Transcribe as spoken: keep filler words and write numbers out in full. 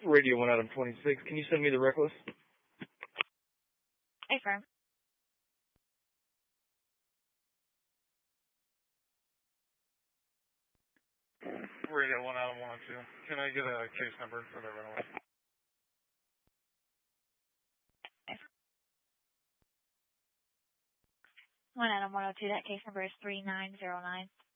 Radio one Adam twenty-six. Can you send me the reckless? Affirm. Radio one Adam one oh two. Can I get a case number for the runaway? one Adam one oh two, that case number is three nine zero nine.